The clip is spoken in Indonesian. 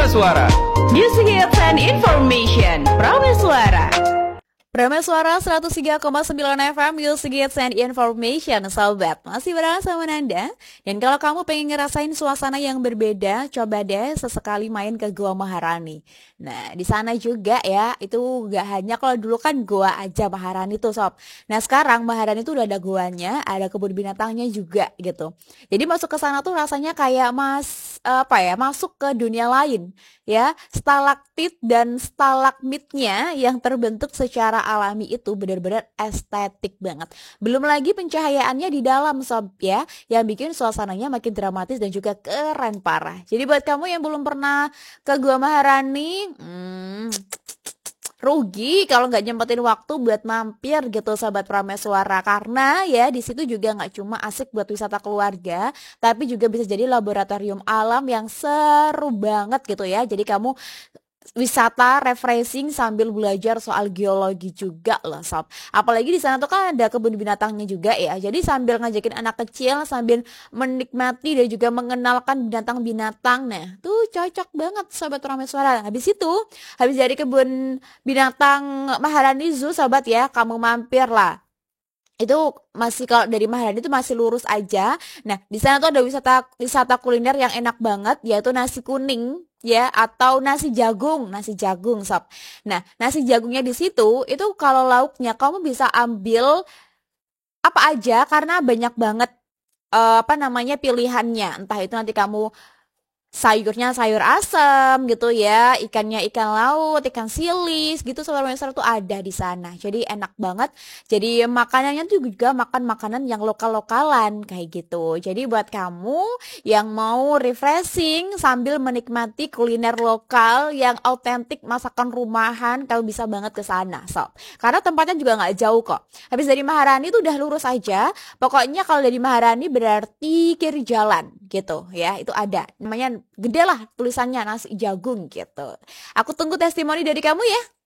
Prameswara. Music Hits and Information Prameswara. Prameswara 103,9 FM Music Hits and Information. Sobat, masih bareng sama Nanda. Dan kalau kamu pengen ngerasain suasana yang berbeda, coba deh sesekali main ke Gua Maharani. Nah, di sana juga ya, itu gak hanya kalau dulu kan Gua aja Maharani tuh sob. Nah, sekarang Maharani tuh udah ada guanya, ada kebun binatangnya juga gitu. Jadi masuk ke sana tuh rasanya kayak masuk ke dunia lain ya. Stalaktit dan stalagmitnya yang terbentuk secara alami itu benar-benar estetik banget. Belum lagi pencahayaannya di dalam sob ya, yang bikin suasananya makin dramatis dan juga keren parah. Jadi buat kamu yang belum pernah ke Gua Maharani, rugi kalau nggak nyempetin waktu buat mampir gitu Sobat Prameswara, karena ya di situ juga nggak cuma asik buat wisata keluarga, tapi juga bisa jadi laboratorium alam yang seru banget gitu ya. Jadi kamu wisata refreshing sambil belajar soal geologi juga loh sob. Apalagi di sana tuh kan ada kebun binatangnya juga ya. Jadi sambil ngajakin anak kecil, sambil menikmati dan juga mengenalkan binatang-binatang. Nah tuh cocok banget Sobat Prameswara. Habis dari kebun binatang Maharani Zoo sobat ya, kamu mampir lah. Itu masih, kalau dari Maharani itu masih lurus aja. Nah di sana tuh ada wisata kuliner yang enak banget, yaitu nasi kuning ya, atau nasi jagung sob. Nah nasi jagungnya di situ itu kalau lauknya kamu bisa ambil apa aja karena banyak banget pilihannya. Entah itu nanti kamu sayurnya sayur asam gitu ya, ikannya ikan laut, ikan silis gitu, Sobat Prameswara tuh ada di sana. Jadi enak banget. Jadi makanannya tuh juga makan makanan yang lokal-lokalan kayak gitu. Jadi buat kamu yang mau refreshing sambil menikmati kuliner lokal yang autentik masakan rumahan, kamu bisa banget ke sana, sob. Karena tempatnya juga nggak jauh kok. Habis dari Maharani tuh udah lurus aja. Pokoknya kalau dari Maharani berarti kiri jalan gitu ya. Itu ada namanya, gede lah tulisannya nasi jagung gitu. Aku tunggu testimoni dari kamu ya.